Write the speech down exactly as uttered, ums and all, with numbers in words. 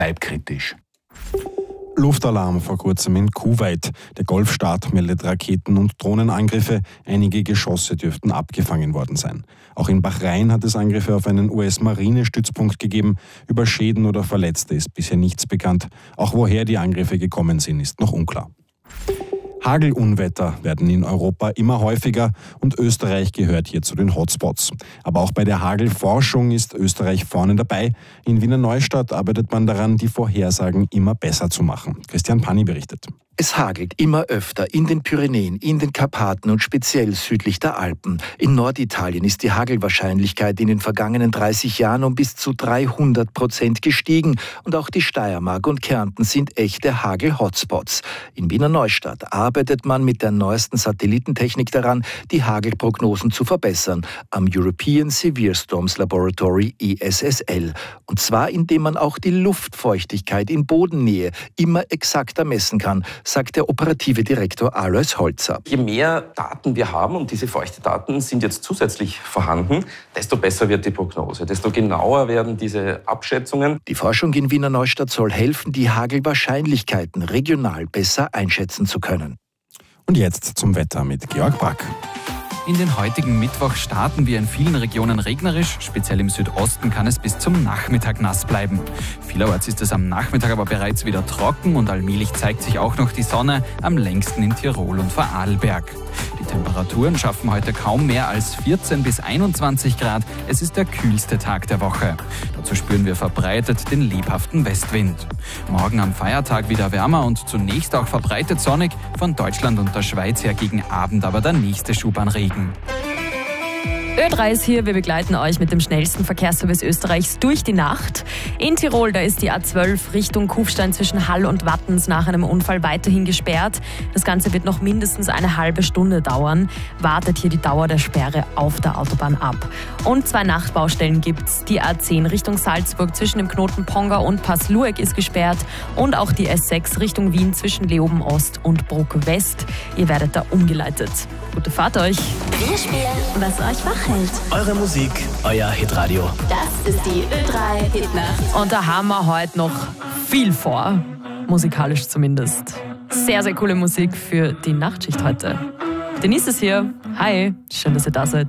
Bleib kritisch. Luftalarm vor kurzem in Kuwait. Der Golfstaat meldet Raketen- und Drohnenangriffe. Einige Geschosse dürften abgefangen worden sein. Auch in Bahrain hat es Angriffe auf einen U S-Marinestützpunkt gegeben. Über Schäden oder Verletzte ist bisher nichts bekannt. Auch woher die Angriffe gekommen sind, ist noch unklar. Hagelunwetter werden in Europa immer häufiger und Österreich gehört hier zu den Hotspots. Aber auch bei der Hagelforschung ist Österreich vorne dabei. In Wiener Neustadt arbeitet man daran, die Vorhersagen immer besser zu machen. Christian Panni berichtet. Es hagelt immer öfter in den Pyrenäen, in den Karpaten und speziell südlich der Alpen. In Norditalien ist die Hagelwahrscheinlichkeit in den vergangenen dreißig Jahren um bis zu dreihundert Prozent gestiegen. Und auch die Steiermark und Kärnten sind echte Hagel-Hotspots. In Wiener Neustadt arbeitet man mit der neuesten Satellitentechnik daran, die Hagelprognosen zu verbessern, am European Severe Storms Laboratory E S S L. Und zwar indem man auch die Luftfeuchtigkeit in Bodennähe immer exakter messen kann, sagt der operative Direktor Alois Holzer. Je mehr Daten wir haben, und diese feuchten Daten sind jetzt zusätzlich vorhanden, desto besser wird die Prognose, desto genauer werden diese Abschätzungen. Die Forschung in Wiener Neustadt soll helfen, die Hagelwahrscheinlichkeiten regional besser einschätzen zu können. Und jetzt zum Wetter mit Georg Brack. In den heutigen Mittwoch starten wir in vielen Regionen regnerisch. Speziell im Südosten kann es bis zum Nachmittag nass bleiben. Vielerorts ist es am Nachmittag aber bereits wieder trocken und allmählich zeigt sich auch noch die Sonne, am längsten in Tirol und Vorarlberg. Die Temperaturen schaffen heute kaum mehr als vierzehn bis einundzwanzig Grad. Es ist der kühlste Tag der Woche. Dazu spüren wir verbreitet den lebhaften Westwind. Morgen am Feiertag wieder wärmer und zunächst auch verbreitet sonnig. Von Deutschland und der Schweiz her gegen Abend aber der nächste Schub an Regen. Ö drei ist hier, wir begleiten euch mit dem schnellsten Verkehrsservice Österreichs durch die Nacht. In Tirol, da ist die A zwölf Richtung Kufstein zwischen Hall und Wattens nach einem Unfall weiterhin gesperrt. Das Ganze wird noch mindestens eine halbe Stunde dauern. Wartet hier die Dauer der Sperre auf der Autobahn ab. Und zwei Nachtbaustellen gibt's. Die A zehn Richtung Salzburg zwischen dem Knoten Ponga und Pass-Lueck ist gesperrt. Und auch die S sechs Richtung Wien zwischen Leoben Ost und Bruck West. Ihr werdet da umgeleitet. Gute Fahrt euch! Wir spielen, was euch wach hält. Eure Musik, euer Hitradio. Das ist die Ö drei Hitnacht. Und da haben wir heute noch viel vor. Musikalisch zumindest. Sehr, sehr coole Musik für die Nachtschicht heute. Denise ist hier. Hi, schön, dass ihr da seid.